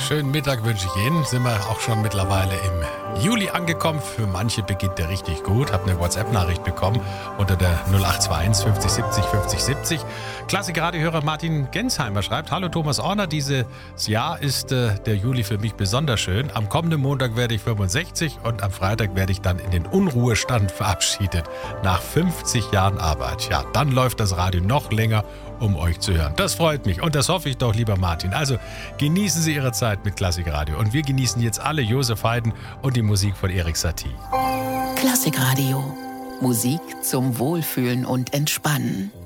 schönen Mittag wünsche ich Ihnen. Sind wir auch schon mittlerweile im Juli angekommen. Für manche beginnt der richtig gut. Hab eine WhatsApp-Nachricht bekommen unter der 0821 50 70 50 70. Klassik-Radiohörer Martin Gensheimer schreibt: Hallo Thomas Orner, dieses Jahr ist der Juli für mich besonders schön. Am kommenden Montag werde ich 65 und am Freitag werde ich dann in den Unruhestand verabschiedet. Nach 50 Jahren Arbeit. Ja, dann läuft das Radio noch länger, um euch zu hören. Das freut mich und das hoffe ich doch, lieber Martin. Also genießen Sie Ihre Zeit mit Klassikradio und wir genießen jetzt alle Josef Haydn und die Musik von Erik Satie. Klassikradio. Musik zum Wohlfühlen und Entspannen.